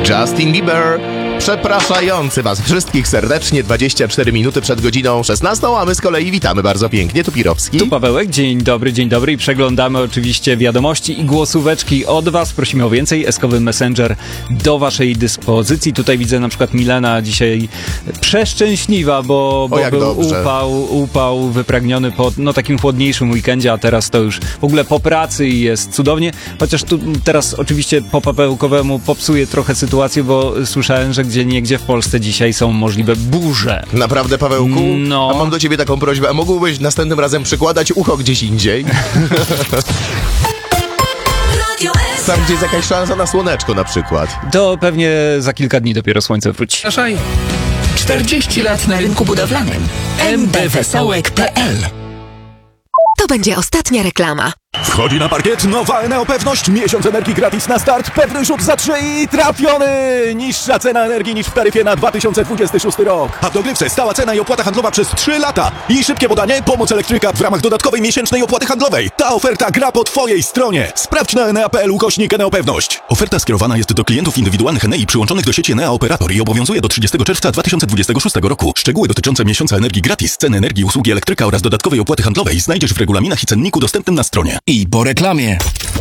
Justin Bieber, przepraszający was wszystkich serdecznie 24 minuty przed godziną 16, a my z kolei witamy bardzo pięknie. Tu Pirowski. Tu Pawełek, dzień dobry i przeglądamy oczywiście wiadomości i głosóweczki od was. Prosimy o więcej, eskowy Messenger do waszej dyspozycji. Tutaj widzę na przykład Milena dzisiaj przeszczęśliwa, bo był upał wypragniony po takim chłodniejszym weekendzie, a teraz to już w ogóle po pracy i jest cudownie. Chociaż tu teraz oczywiście po Pawełkowemu popsuje trochę sytuację, bo słyszałem, że gdzieniegdzie w Polsce dzisiaj są możliwe burze. Naprawdę, Pawełku? No. A mam do ciebie taką prośbę, a mógłbyś następnym razem przykładać ucho gdzieś indziej? Tam, gdzie jest jakaś szansa na słoneczko na przykład. To pewnie za kilka dni dopiero słońce wróci. 40 lat na rynku budowlanym. mbwesołek.pl. To będzie ostatnia reklama. Wchodzi na parkiet nowa Eneo Pewność. Miesiąc energii gratis na start. Pewny rzut za 3 i trafiony! Niższa cena energii niż w taryfie na 2026 rok. A w dogrywce stała cena i opłata handlowa przez 3 lata. I szybkie podanie, pomoc elektryka w ramach dodatkowej miesięcznej opłaty handlowej. Ta oferta gra po twojej stronie. Sprawdź na enea.pl/Eneo Pewność. Oferta skierowana jest do klientów indywidualnych Enei przyłączonych do sieci Enea Operator i obowiązuje do 30 czerwca 2026 roku. Szczegóły dotyczące miesiąca energii gratis, ceny energii, usługi elektryka oraz dodatkowej opłaty handlowej znajdziesz w regulaminach i cenniku dostępnym na stronie. I po reklamie.